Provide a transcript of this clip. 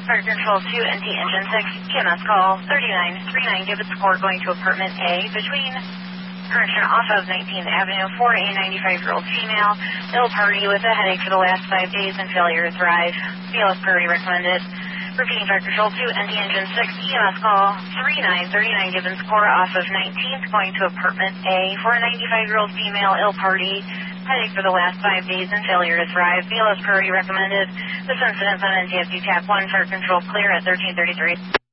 Fire Control 2, NT Engine 6, EMS call 3939, give it score going to apartment A between correction off of 19th Avenue for a 95-year-old female, ill party with a headache for the last 5 days and failure to thrive. BLS priority recommended. Repeating Fire Control 2, NT Engine 6, EMS call 3939, given score off of 19th going to apartment A for a 95-year-old female, ill party, headache for the last 5 days and failure to thrive. BLS priority recommended. This incident's on NTSC TAP 1, Fire Control clear at 1333.